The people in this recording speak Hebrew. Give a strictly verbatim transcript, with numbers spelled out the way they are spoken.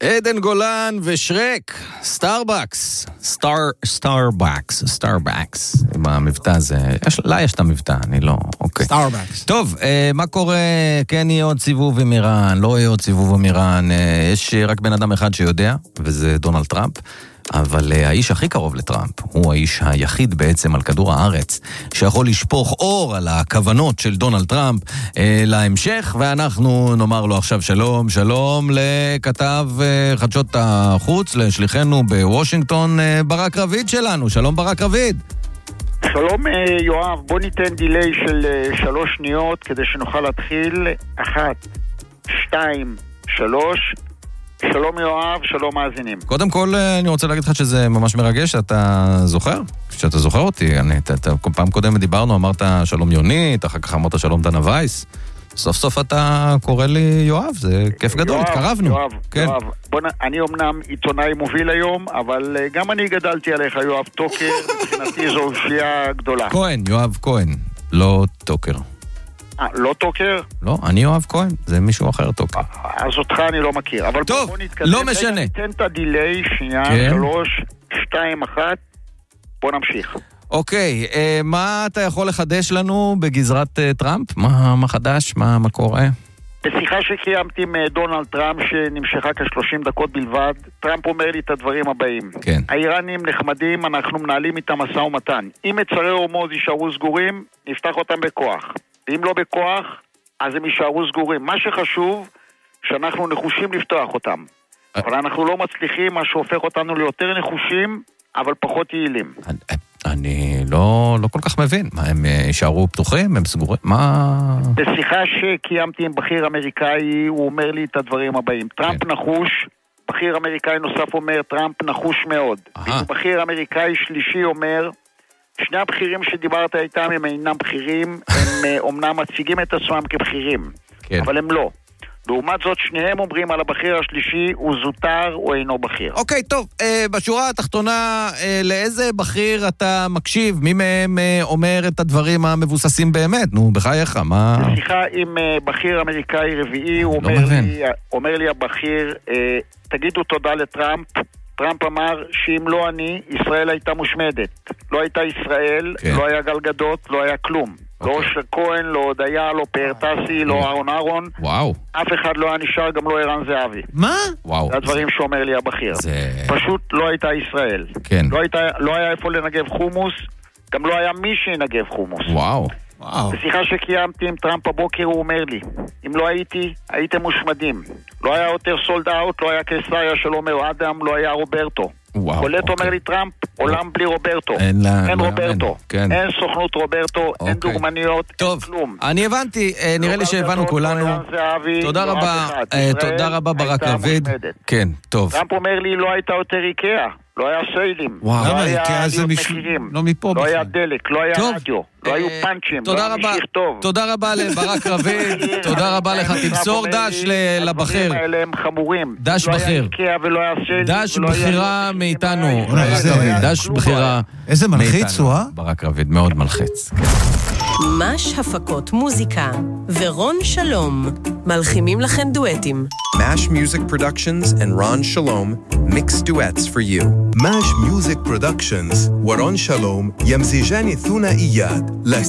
עדן גולן ושרק, סטארבקס, סטאר, סטארבקס, סטארבקס, עם המבטא הזה, יש, לה יש את המבטא, אני לא, אוקיי. סטארבקס. טוב, אה, מה קורה, כן יהיה עוד סיבוב עם איראן, לא יהיה עוד סיבוב עם איראן, אה, יש רק בן אדם אחד שיודע, וזה דונלד טראמפ, אבל אה, האיש הכי קרוב לטראמפ, הוא האיש היחיד בעצם על כדור הארץ, שיכול לשפוך אור על הכוונות של דונלד טראמפ אה, להמשך, ואנחנו נאמר לו עכשיו שלום, שלום לכתב אה, חדשות החוץ, לשליחנו בוושינגטון, אה, ברק רביד שלנו, שלום ברק רביד. שלום יואב, בוא ניתן דילי של שלוש שניות כדי שנוכל להתחיל. אחת, שתיים, שלוש. שלום יואב, שלום מאזינים. קודם כל אני רוצה להגיד לך שזה ממש מרגש, אתה זוכר? שאתה זוכר אותי, אני, אתה, אתה, פעם קודם דיברנו, אמרת שלום יונית, אחר כך אמרת שלום דנה וייס, סוף סוף אתה קורא לי יואב, זה כיף גדול, יואב, התקרבנו. יואב, כן. יואב, בוא, אני אומנם עיתונאי מוביל היום, אבל גם אני גדלתי עליך יואב טוקר, מבחינתי זו אושייה גדולה. כהן, יואב כהן, לא טוקר. אה, לא טוקר? לא, אני יואב כהן, זה מישהו אחר טוקר. אז אותך אני לא מכיר. אבל טוב, בוא נתקדם. לא משנה. ניתן את הדילי, שנייה, כן. שלוש, שתיים, אחת, בוא נמשיך. אוקיי, אה, מה אתה יכול לחדש לנו בגזרת אה, טראמפ? מה, מה חדש? מה, מה קורה? בשיחה שקיימתי עם דונלד טראמפ שנמשכה כ-שלושים דקות בלבד, טראמפ אומר לי את הדברים הבאים. כן. האיראנים נחמדים, אנחנו מנהלים איתם משא ומתן. אם מצרי הורמוז יישארו סגורים, נפתח אותם בכוח. ואם לא בכוח, אז הם יישארו סגורים. מה שחשוב, שאנחנו נחושים לפתוח אותם. אבל אנחנו לא מצליחים, מה שהופך אותנו ליותר נחושים, אבל פחות יעילים. אני, אני לא, לא כל כך מבין. מה, הם יישארו פתוחים? הם סגורים? מה... בשיחה שקיימתי עם בכיר אמריקאי, הוא אומר לי את הדברים הבאים. טראמפ כן. נחוש, בכיר אמריקאי נוסף אומר, טראמפ נחוש מאוד. בכיר אמריקאי שלישי אומר, שני הבכירים שדיברת איתם הם אינם בכירים, הם אומנם מציגים את עצמם כבכירים, כן. אבל הם לא. לעומת זאת, שניהם אומרים על הבכיר השלישי, הוא זוטר או אינו בכיר. אוקיי, טוב, אה, בשורה התחתונה, אה, לאיזה בכיר אתה מקשיב? מי מהם אה, אומר את הדברים המבוססים באמת? נו, בחייך, מה... בשיחה עם אה, בכיר אמריקאי רביעי, הוא לא אומר, מבין. לי, אומר לי הבכיר, אה, תגידו תודה לטראמפ. טראמפ אמר שאם לא אני, ישראל הייתה מושמדת. לא הייתה ישראל, כן. לא היה גלגדות, לא היה כלום. לא אושר כהן, לא הודיה, לא פרטסי, לא אהרון אהרון. וואו. אף אחד לא היה נשאר, גם לא ערן זהבי. מה? וואו. זה הדברים שאומר לי הבכיר. זה... פשוט לא הייתה ישראל. כן. לא, הייתה, לא היה איפה לנגב חומוס, גם לא היה מי שינגב חומוס. וואו. וואו. בשיחה שקיימתי עם טראמפ הבוקר הוא אומר לי, אם לא הייתי, הייתם מושמדים. לא היה יותר סולד אאוט, לא היה קיסריה של עומר אדם, לא היה רוברטו. וואו, קולט אוקיי. אומר לי טראמפ, עולם בלי רוברטו. אין לה- אין לא רוברטו. יאמן, כן. אין סוכנות רוברטו, אין אוקיי. דוגמניות, אין טוב, כלום. אני הבנתי, אה, נראה לי לא שהבנו גלגדות, כולנו. לא ערן זהבי, תודה לא רבה, אף אחד. אה, ישראל תודה רבה ברק הייתה רביד. מושמדת. כן, טוב. טראמפ אומר לי, לא הייתה יותר איקאה, לא היה סיילים, וואו. לא למה? היה איקאה זה עליות מישהו- מחירים, לא מפה לא היה בכלל. דלק, לא היה טוב. רדיו, לא היו אה, פאנצ'ים, תודה לא היה רבה, מי שיכתוב. תודה רבה לברק רביד, תודה רבה לך, תמסור דש ל- לבכיר, הדברים האלה הם חמורים. דש לא בכיר. היה איקאה ולא היה סיילים. דש ולא היה בחירה עליות מאיתנו, מחירים, אולי ברק זה- רביד, דש כלום לא בחירה היה. איזה מלחיץ מאיתנו. הוא, אה? ברק רביד, מאוד מלחיץ. כן. מש הפקות מוזיקה ורון שלום מלחימים לכם דואטים. Mash Music Productions and Ron Shalom mix duets for you. ماش ميوزك برودكشنز ورون شالوم يمزجان ثنائيات